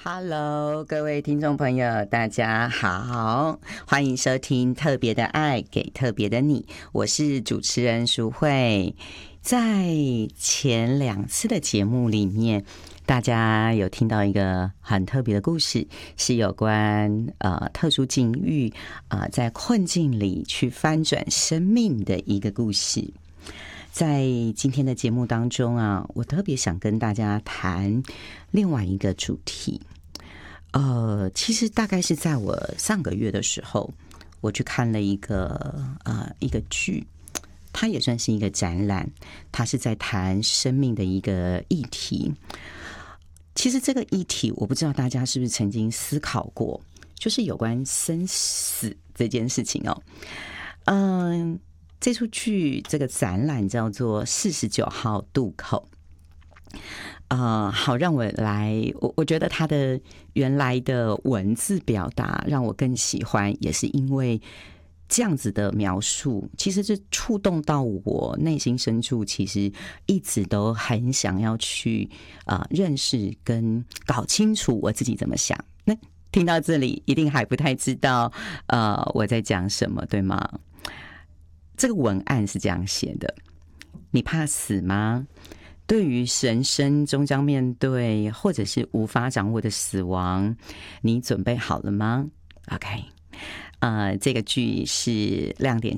Hello，各位听众朋友，大家好，欢迎收听特别的爱给特别的你，我是主持人淑慧。在前2次的节目里面，大家有听到一个很特别的故事，是有关特殊境遇在困境里去翻转生命的一个故事。在今天的节目当中我特别想跟大家谈另外一个主题。其实大概是在我上个月的时候，我去看了一个剧，它也算是一个展览，它是在谈生命的一个议题。其实这个议题，我不知道大家是不是曾经思考过，就是有关生死这件事情哦。这出剧这个展览叫做49号渡口。好，让我来，我觉得他的原来的文字表达让我更喜欢，也是因为这样子的描述，其实是触动到我内心深处，其实一直都很想要去认识跟搞清楚我自己怎么想。那听到这里，一定还不太知道我在讲什么，对吗？这个文案是这样写的：你怕死吗？对于人生终将面对或者是无法掌握的死亡，你准备好了吗？ OK， 这个剧是亮点